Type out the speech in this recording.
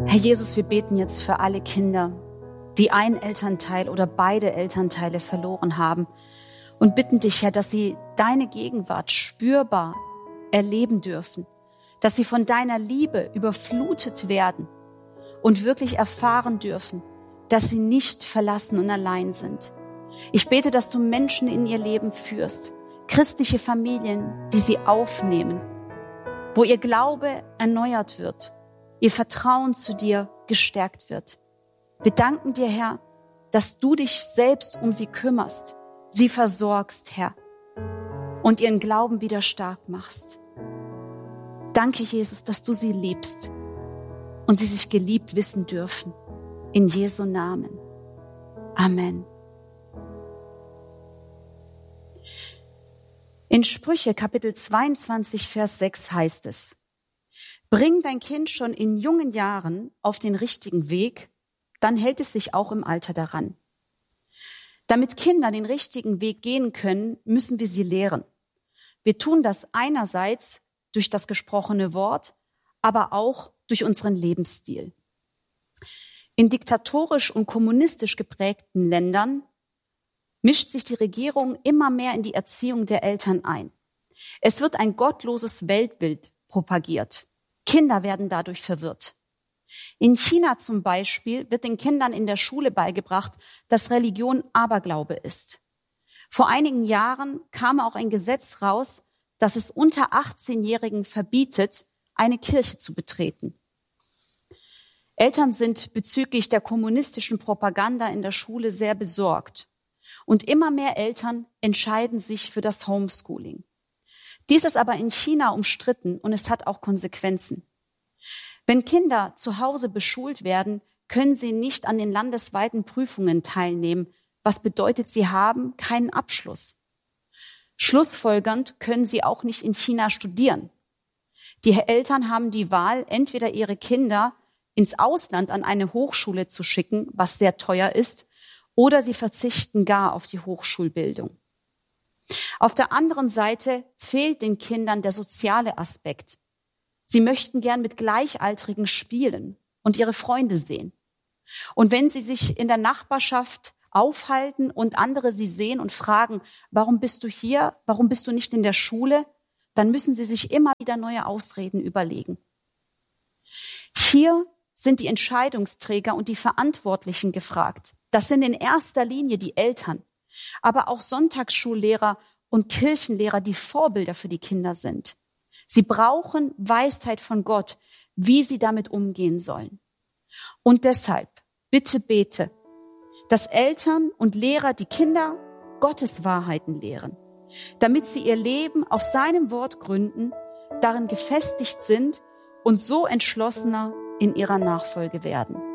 Herr Jesus, wir beten jetzt für alle Kinder, die einen Elternteil oder beide Elternteile verloren haben und bitten dich, Herr, dass sie deine Gegenwart spürbar erleben dürfen, dass sie von deiner Liebe überflutet werden und wirklich erfahren dürfen, dass sie nicht verlassen und allein sind. Ich bete, dass du Menschen in ihr Leben führst, christliche Familien, die sie aufnehmen, wo ihr Glaube erneuert wird, ihr Vertrauen zu dir gestärkt wird. Wir danken dir, Herr, dass du dich selbst um sie kümmerst, sie versorgst, Herr, und ihren Glauben wieder stark machst. Danke, Jesus, dass du sie liebst und sie sich geliebt wissen dürfen. In Jesu Namen. Amen. In Sprüche Kapitel 22, Vers 6 heißt es: Bring dein Kind schon in jungen Jahren auf den richtigen Weg, dann hält es sich auch im Alter daran. Damit Kinder den richtigen Weg gehen können, müssen wir sie lehren. Wir tun das einerseits durch das gesprochene Wort, aber auch durch unseren Lebensstil. In diktatorisch und kommunistisch geprägten Ländern mischt sich die Regierung immer mehr in die Erziehung der Eltern ein. Es wird ein gottloses Weltbild propagiert. Kinder werden dadurch verwirrt. In China zum Beispiel wird den Kindern in der Schule beigebracht, dass Religion Aberglaube ist. Vor einigen Jahren kam auch ein Gesetz raus, das es unter 18-Jährigen verbietet, eine Kirche zu betreten. Eltern sind bezüglich der kommunistischen Propaganda in der Schule sehr besorgt. Und immer mehr Eltern entscheiden sich für das Homeschooling. Dies ist aber in China umstritten und es hat auch Konsequenzen. Wenn Kinder zu Hause beschult werden, können sie nicht an den landesweiten Prüfungen teilnehmen, was bedeutet, sie haben keinen Abschluss. Schlussfolgernd können sie auch nicht in China studieren. Die Eltern haben die Wahl, entweder ihre Kinder ins Ausland an eine Hochschule zu schicken, was sehr teuer ist, oder sie verzichten gar auf die Hochschulbildung. Auf der anderen Seite fehlt den Kindern der soziale Aspekt. Sie möchten gern mit Gleichaltrigen spielen und ihre Freunde sehen. Und wenn sie sich in der Nachbarschaft aufhalten und andere sie sehen und fragen, warum bist du hier, warum bist du nicht in der Schule, dann müssen sie sich immer wieder neue Ausreden überlegen. Hier sind die Entscheidungsträger und die Verantwortlichen gefragt. Das sind in erster Linie die Eltern, aber auch Sonntagsschullehrer und Kirchenlehrer, die Vorbilder für die Kinder sind. Sie brauchen Weisheit von Gott, wie sie damit umgehen sollen. Und deshalb, bitte bete, dass Eltern und Lehrer die Kinder Gottes Wahrheiten lehren, damit sie ihr Leben auf seinem Wort gründen, darin gefestigt sind und so entschlossener in ihrer Nachfolge werden.